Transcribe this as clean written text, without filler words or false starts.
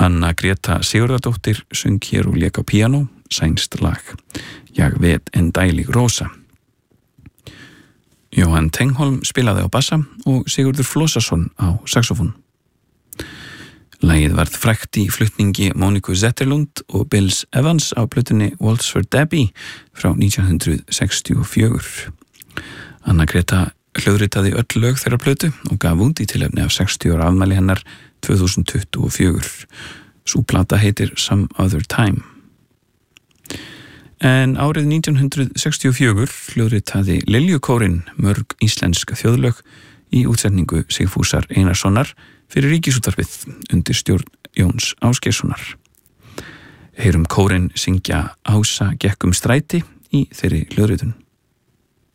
Anna Greta Sigurðardóttir söng hér og lék á píanó, sænskt lag Jag vet en deilig rosa. Jóhann Tengholm spilaði á bassa og Sigurður Flósason á saxofón. Lagið varð frægt í flutningi Móniku Zetterlund og Bills Evans á plötunni Waltz for Debbie frá 1964. Anna Greta hljóðritaði öll lög þeirra plötu og gaf út í tilefni af 60 ára afmæli hennar 2024. Sú plata heitir Some Other Time. En árið 1964 hljóðritaði Liljukórinn mörg íslensk þjóðlög í útsetningu Sigfúsar Einarssonar fyrir Ríkisútvarpið undir stjórn Jóns Ásgeirssonar. Heyrum kórinn syngja Ása gekk stræti í þeirri hljóðritun.